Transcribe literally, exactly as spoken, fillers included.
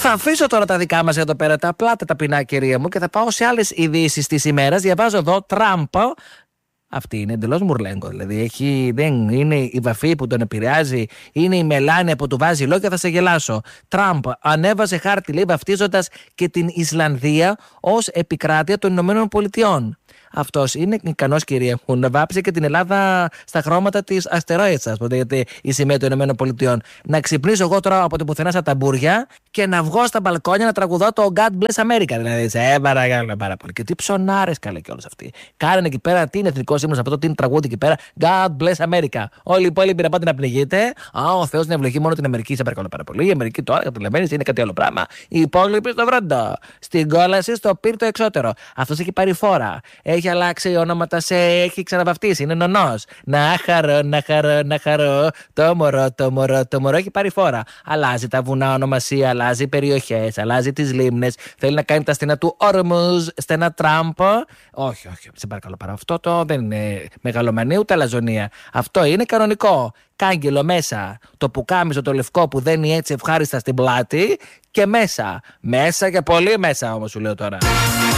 Θα αφήσω τώρα τα δικά μας εδώ πέρα, τα απλά τα ταπεινά, κυρία μου, και θα πάω σε άλλες ειδήσεις της ημέρας. Διαβάζω εδώ, Τραμπ. Αυτή είναι εντελώς μουρλέγκο. Δηλαδή έχει, δεν είναι η βαφή που τον επηρεάζει, είναι η μελάνια που του βάζει λόγια, θα σε γελάσω. Τραμπ ανέβασε χάρτη, λέει, βαφτίζοντας και την Ισλανδία ως επικράτεια των Ηνωμένων Πολιτειών. Αυτός είναι ικανός, κυρία μου, να βάψει και την Ελλάδα στα χρώματα της αστερόιδας, γιατί η σημαία των Ηνωμένων Πολιτειών. Να ξυπνήσω εγώ τώρα από την πουθενά στα ταμπούρια και να βγω στα μπαλκόνια να τραγουδώ το God Bless America. Δηλαδή, σε παρακαλώ πάρα πολύ. Και τι ψωνάρες καλέ κιόλας αυτοί. Κάνανε εκεί πέρα, τι είναι εθνικό σύμβολο αυτό, τι είναι τραγούδι εκεί πέρα. God Bless America. Όλοι οι υπόλοιποι να πάτε να πνιγείτε. Α, ο Θεός να ευλογεί μόνο την Αμερική, σε παρακαλώ πάρα πολύ. Η Αμερική τώρα, καταλαβαίνει, είναι κάτι άλλο πράγμα. Οι υπόλοιποι στο βρόντο. Στην κόλαση, στο πύρτο εξώτερο. Αυτό έχει πάρει φόρα. Έχει αλλάξει ονόματα, σε έχει ξαναβαφτίσει. Είναι νονός. Να χαρώ, να χαρώ, να χαρώ. Το μωρό, το μωρό, το μωρό έχει πάρει φόρα. Αλλάζει τα βουνά ονομασία, αλλάζει περιοχές, αλλάζει τις λίμνες. Θέλει να κάνει τα στενά του Όρμουζ, στενά Τραμπ. Όχι, όχι, σε παρακαλώ πάρα. Αυτό το δεν είναι μεγαλομανία ούτε αλαζονία. Αυτό είναι κανονικό. Κάγκελο μέσα, το πουκάμισο το λευκό που δένει έτσι ευχάριστα στην πλάτη και μέσα. Μέσα και πολύ μέσα όμως σου λέω τώρα.